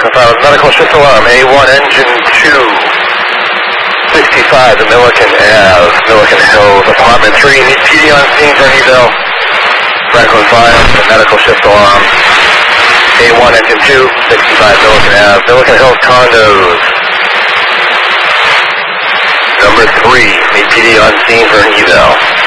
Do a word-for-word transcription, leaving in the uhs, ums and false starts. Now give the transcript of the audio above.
Franklin five, medical shift alarm, A one, engine two, sixty-five, the Milliken Ave, Milliken Hills, apartment three, need P D on scene for an eval. Franklin five, the medical shift alarm, A one, engine two, sixty-five, Milliken Ave, Milliken Hills condos. Number three, need P D on scene for an eval.